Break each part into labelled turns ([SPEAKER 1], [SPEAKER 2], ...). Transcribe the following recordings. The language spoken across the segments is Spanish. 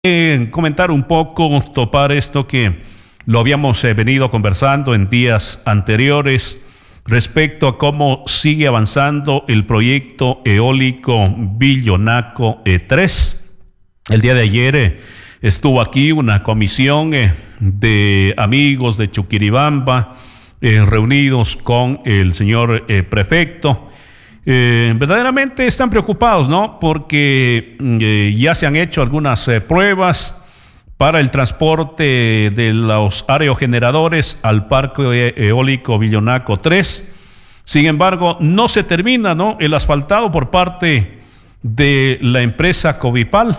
[SPEAKER 1] Comentar un poco, topar esto que lo habíamos venido conversando en días anteriores respecto a cómo sigue avanzando el proyecto eólico Villonaco 3. El día de ayer estuvo aquí una comisión de amigos de Chuquiribamba reunidos con el señor prefecto. Verdaderamente están preocupados, ¿no? Porque ya se han hecho algunas pruebas para el transporte de los aerogeneradores al parque eólico Villonaco 3. Sin embargo, no se termina, ¿no?, el asfaltado por parte de la empresa Covipal.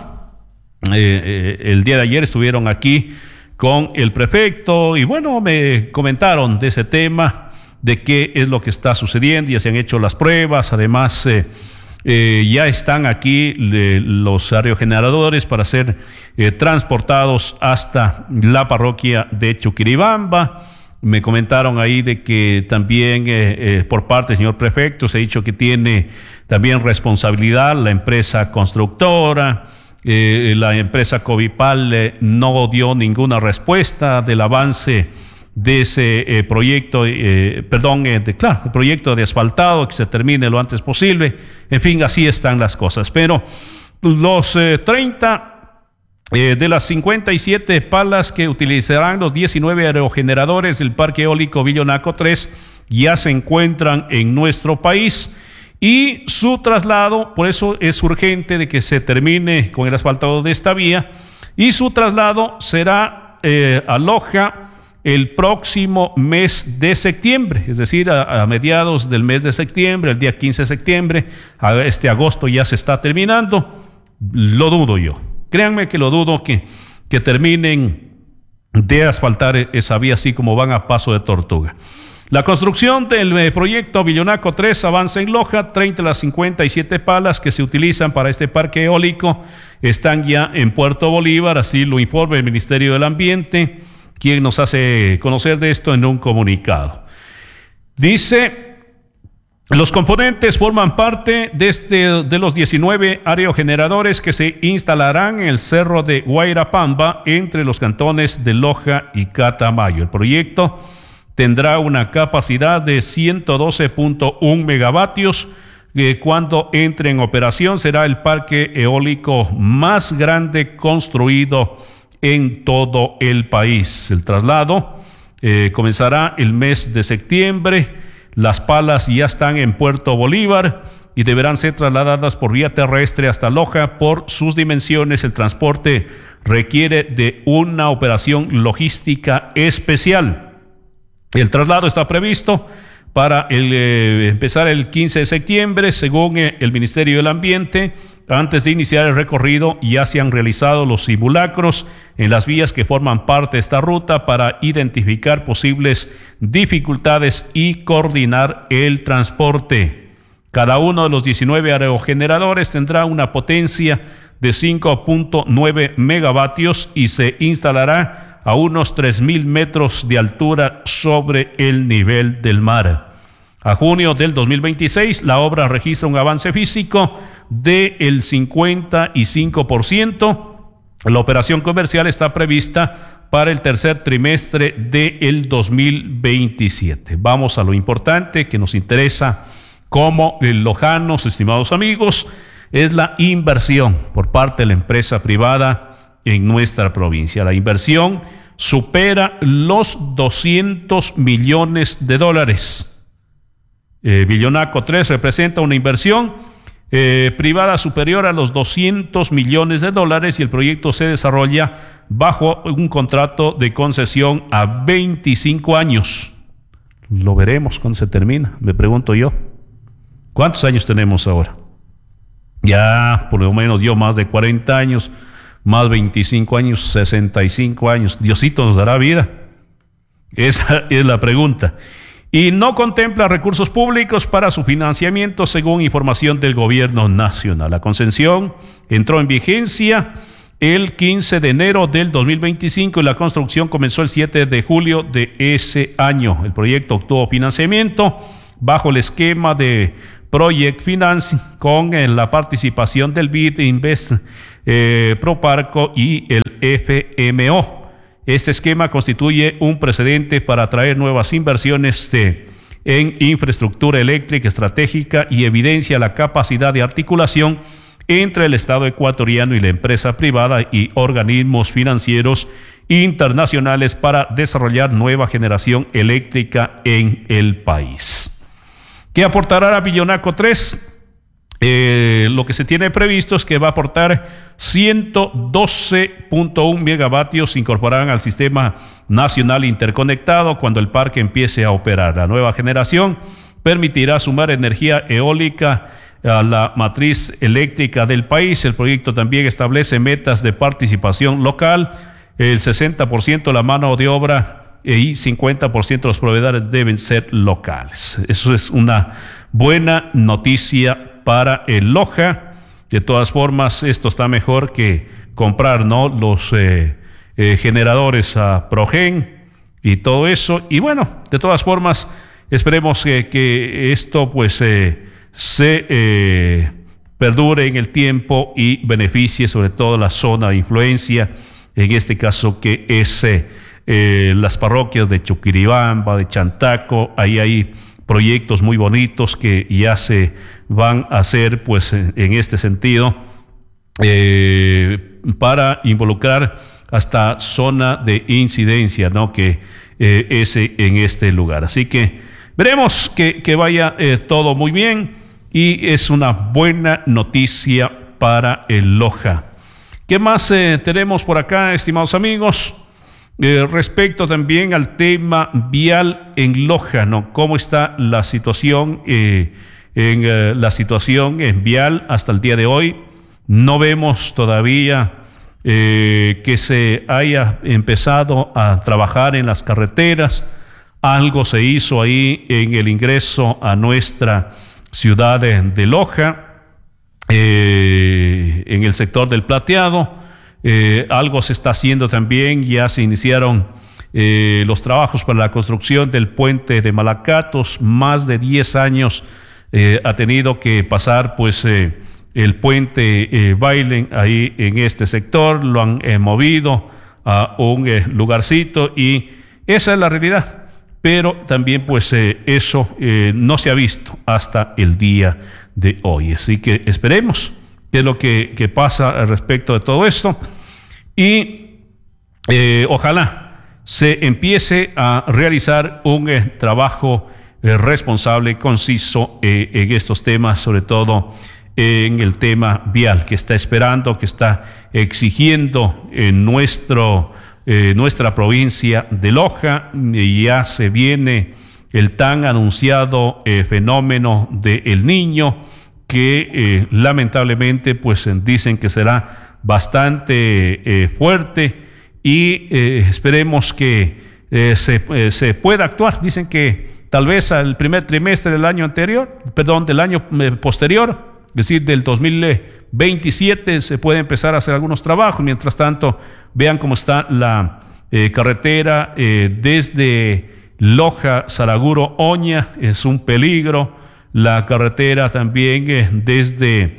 [SPEAKER 1] El día de ayer estuvieron aquí con el prefecto y bueno, me comentaron de ese tema, de qué es lo que está sucediendo. Ya se han hecho las pruebas, además ya están aquí los aerogeneradores para ser transportados hasta la parroquia de Chuquiribamba. Me comentaron ahí de que también por parte del señor prefecto se ha dicho que tiene también responsabilidad la empresa constructora. La empresa Covipal no dio ninguna respuesta del avance de ese proyecto, el proyecto de asfaltado, que se termine lo antes posible. En fin, así están las cosas. Pero los 30 de las 57 palas que utilizarán los 19 aerogeneradores del Parque Eólico Villonaco 3 ya se encuentran en nuestro país. Y su traslado, por eso es urgente de que se termine con el asfaltado de esta vía, y su traslado será a Loja el próximo mes de septiembre, es decir, a mediados del mes de septiembre, el día 15 de septiembre. Este agosto ya se está terminando. Lo dudo yo, créanme que lo dudo que terminen de asfaltar esa vía así como van a paso de tortuga. La construcción del proyecto Villonaco 3 avanza en Loja. 30 de las 57 palas que se utilizan para este parque eólico están ya en Puerto Bolívar, así lo informa el Ministerio del Ambiente, quien nos hace conocer de esto en un comunicado. Dice: los componentes forman parte de los 19 aerogeneradores que se instalarán en el cerro de Guairapamba entre los cantones de Loja y Catamayo. El proyecto tendrá una capacidad de 112.1 megavatios. Cuando entre en operación será el parque eólico más grande construido en todo el país. El traslado comenzará el mes de septiembre. Las palas ya están en Puerto Bolívar y deberán ser trasladadas por vía terrestre hasta Loja. Por sus dimensiones, el transporte requiere de una operación logística especial. El traslado está previsto para empezar el 15 de septiembre, según el Ministerio del Ambiente. Antes de iniciar el recorrido, ya se han realizado los simulacros en las vías que forman parte de esta ruta para identificar posibles dificultades y coordinar el transporte. Cada uno de los 19 aerogeneradores tendrá una potencia de 5.9 megavatios y se instalará a unos 3.000 metros de altura sobre el nivel del mar. A junio del 2026, la obra registra un avance físico del 55%. La operación comercial está prevista para el tercer trimestre del 2027. Vamos a lo importante que nos interesa como lojanos, estimados amigos, es la inversión por parte de la empresa privada en nuestra provincia. La inversión supera los 200 millones de dólares. Villonaco 3 representa una inversión privada superior a los 200 millones de dólares y el proyecto se desarrolla bajo un contrato de concesión a 25 años. Lo veremos cuando se termina, me pregunto yo. ¿Cuántos años tenemos ahora? Ya por lo menos yo más de 40 años, más 25 años, 65 años. Diosito nos dará vida. Esa es la pregunta. Y no contempla recursos públicos para su financiamiento, según información del gobierno nacional. La concesión entró en vigencia el 15 de enero del 2025 y la construcción comenzó el 7 de julio de ese año. El proyecto obtuvo financiamiento bajo el esquema de Project Finance con la participación del BID, Invest, Proparco y el FMO. Este esquema constituye un precedente para atraer nuevas inversiones en infraestructura eléctrica estratégica y evidencia la capacidad de articulación entre el Estado ecuatoriano y la empresa privada y organismos financieros internacionales para desarrollar nueva generación eléctrica en el país. ¿Qué aportará la Billonaco 3? Lo que se tiene previsto es que va a aportar 112.1 megavatios, se incorporarán al sistema nacional interconectado cuando el parque empiece a operar. La nueva generación permitirá sumar energía eólica a la matriz eléctrica del país. El proyecto también establece metas de participación local, el 60% de la mano de obra y 50% de los proveedores deben ser locales. Eso es una buena noticia para el Loja. De todas formas, esto está mejor que comprar, ¿no?, los generadores a Progen y todo eso. Y bueno, de todas formas, esperemos que esto pues se perdure en el tiempo y beneficie sobre todo la zona de influencia, en este caso que es las parroquias de Chuquiribamba, de Chantaco. Ahí hay proyectos muy bonitos que ya se van a hacer pues en este sentido para involucrar hasta zona de incidencia, ¿no?, que es en este lugar. Así que veremos que vaya todo muy bien y es una buena noticia para el Loja. ¿Qué más tenemos por acá, estimados amigos? Respecto también al tema vial en Loja, ¿no? ¿Cómo está la situación la situación vial hasta el día de hoy? No vemos todavía que se haya empezado a trabajar en las carreteras. Algo se hizo ahí en el ingreso a nuestra ciudad de Loja, en el sector del Plateado. Algo se está haciendo también, ya se iniciaron los trabajos para la construcción del puente de Malacatos. Más de 10 años ha tenido que pasar pues el puente Bailen ahí en este sector, lo han movido a un lugarcito y esa es la realidad, pero también pues eso no se ha visto hasta el día de hoy, así que esperemos qué es lo que pasa respecto de todo esto y ojalá se empiece a realizar un trabajo responsable, conciso en estos temas, sobre todo en el tema vial que está esperando, que está exigiendo en nuestra provincia de Loja. Ya se viene el tan anunciado fenómeno del Niño, que lamentablemente pues dicen que será bastante fuerte y esperemos que se pueda actuar. Dicen que tal vez al primer trimestre del año del año posterior, es decir, del 2027, se puede empezar a hacer algunos trabajos. Mientras tanto, vean cómo está la carretera desde Loja, Saraguro, Oña, es un peligro. La carretera también desde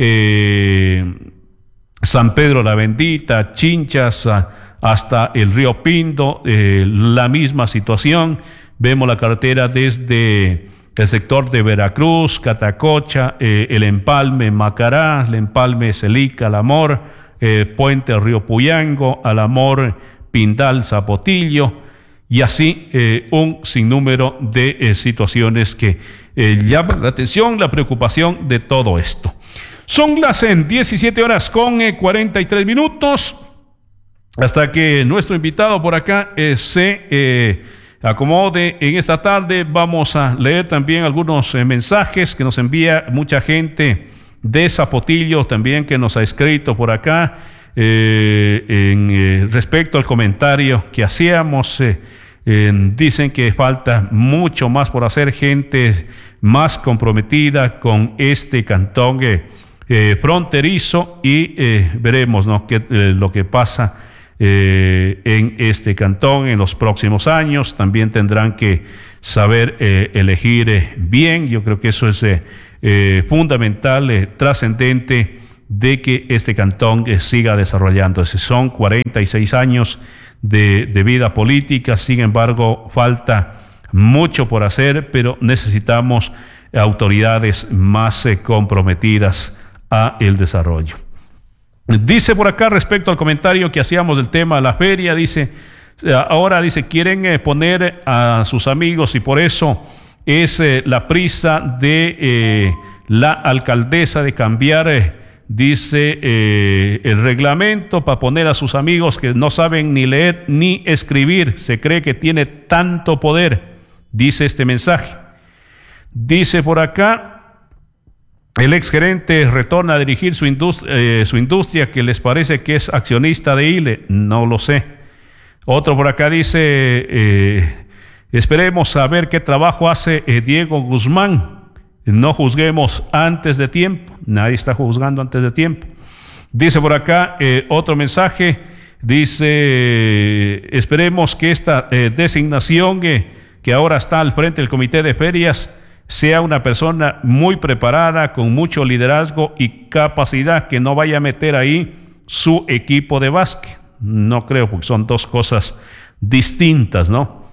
[SPEAKER 1] San Pedro la Bendita, Chinchas, hasta el río Pindo, la misma situación. Vemos la carretera desde el sector de Veracruz, Catacocha, el Empalme Macará, el Empalme Celica, Alamor, Puente Río Puyango, Alamor, Pindal, Zapotillo, y así un sinnúmero de situaciones que llaman la atención, la preocupación de todo esto. Son las 17 horas con 43 minutos. Hasta que nuestro invitado por acá se acomode en esta tarde, vamos a leer también algunos mensajes que nos envía mucha gente de Zapotillo también, que nos ha escrito por acá respecto al comentario que hacíamos. Dicen que falta mucho más por hacer, gente más comprometida con este cantón fronterizo, y veremos, ¿no?, lo que pasa en este cantón en los próximos años. También tendrán que saber elegir bien. Yo creo que eso es fundamental, trascendente, de que este cantón siga desarrollándose. Son 46 años de vida política, sin embargo, falta mucho por hacer, pero necesitamos autoridades más comprometidas a el desarrollo. Dice por acá, respecto al comentario que hacíamos del tema de la feria, dice, ahora dice, quieren poner a sus amigos y por eso es la prisa de la alcaldesa de cambiar, dice, el reglamento para poner a sus amigos que no saben ni leer ni escribir. Se cree que tiene tanto poder, dice este mensaje. Dice por acá, el exgerente retorna a dirigir su industria que les parece que es accionista de ILE. No lo sé. Otro por acá dice, esperemos saber qué trabajo hace Diego Guzmán. No juzguemos antes de tiempo. Nadie está juzgando antes de tiempo. Dice por acá otro mensaje. Dice, esperemos que esta designación que ahora está al frente del comité de ferias sea una persona muy preparada, con mucho liderazgo y capacidad, que no vaya a meter ahí su equipo de básquet. No creo, porque son dos cosas distintas, ¿no?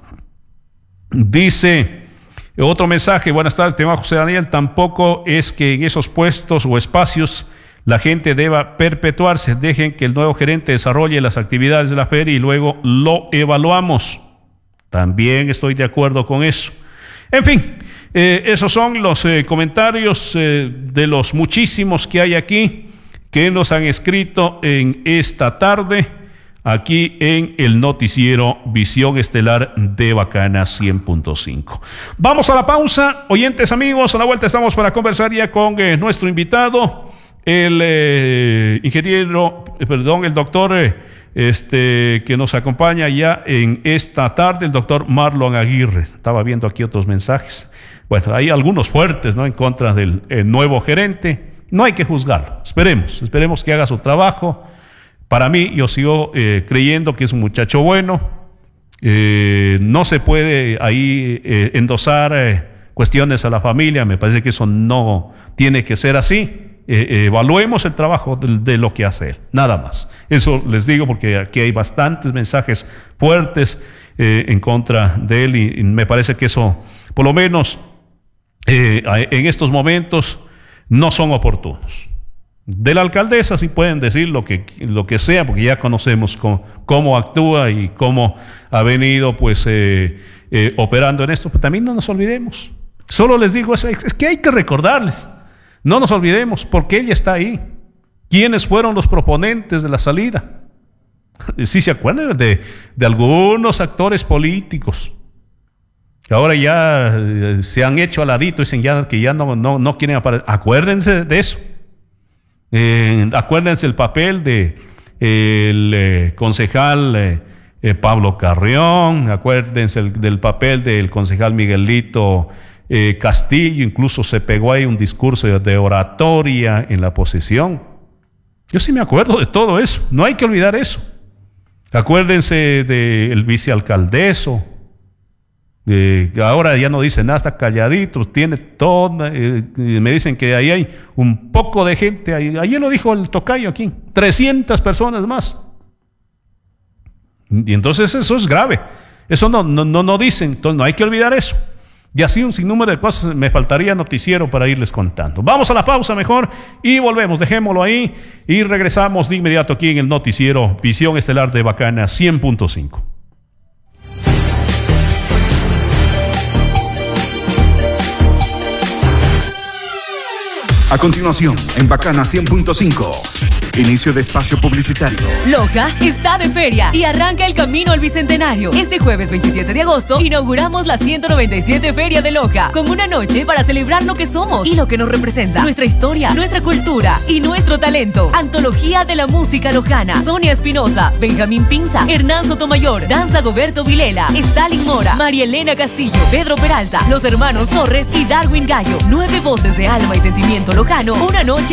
[SPEAKER 1] Dice otro mensaje, buenas tardes, tema José Daniel, tampoco es que en esos puestos o espacios la gente deba perpetuarse. Dejen que el nuevo gerente desarrolle las actividades de la feria y luego lo evaluamos. También estoy de acuerdo con eso. En fin, esos son los comentarios de los muchísimos que hay aquí, que nos han escrito en esta tarde, aquí en el noticiero Visión Estelar de Bacana 100.5. Vamos a la pausa, oyentes amigos. A la vuelta estamos para conversar ya con nuestro invitado, el el doctor que nos acompaña ya en esta tarde, el doctor Marlon Aguirre. Estaba viendo aquí otros mensajes. Bueno, hay algunos fuertes, ¿no?, en contra del nuevo gerente. No hay que juzgarlo. Esperemos que haga su trabajo. Para mí, yo sigo creyendo que es un muchacho bueno. No se puede ahí endosar cuestiones a la familia. Me parece que eso no tiene que ser así. Evaluemos el trabajo de lo que hace él, nada más. Eso les digo porque aquí hay bastantes mensajes fuertes en contra de él y me parece que eso, por lo menos en estos momentos, no son oportunos. De la alcaldesa sí pueden decir lo que sea, porque ya conocemos cómo actúa y cómo ha venido pues operando en esto, pero también no nos olvidemos. Solo les digo eso, es que hay que recordarles. No nos olvidemos porque ella está ahí. ¿Quiénes fueron los proponentes de la salida? Sí se acuerdan de algunos actores políticos que ahora ya se han hecho al ladito, dicen que ya no quieren aparecer. Acuérdense de eso. Acuérdense el papel de el concejal Pablo Carrión. Acuérdense del papel del concejal Miguelito Castillo. Incluso se pegó ahí un discurso de oratoria en la posesión. Yo sí me acuerdo de todo eso, no hay que olvidar eso. Acuérdense del vicealcaldeso, ahora ya no dice nada, está calladito, tiene todo. Me dicen que ahí hay un poco de gente. Ayer lo dijo el tocayo aquí, 300 personas más. Y entonces eso es grave, eso no dicen, entonces no hay que olvidar eso. Y así un sinnúmero de cosas. Me faltaría noticiero para irles contando. Vamos a la pausa mejor y volvemos. Dejémoslo ahí y regresamos de inmediato aquí en el noticiero Visión Estelar de Bacana 100.5.
[SPEAKER 2] A continuación, en Bacana 100.5, inicio de espacio publicitario.
[SPEAKER 3] Loja está de feria y arranca el camino al Bicentenario. Este jueves 27 de agosto inauguramos la 197 Feria de Loja, con una noche para celebrar lo que somos y lo que nos representa, nuestra historia, nuestra cultura y nuestro talento. Antología de la música lojana: Sonia Espinosa, Benjamín Pinza, Hernán Sotomayor, Danza Dagoberto Vilela, Stalin Mora, María Elena Castillo, Pedro Peralta, los hermanos Torres y Darwin Gallo. 9 voces de alma y sentimiento lojano, una noche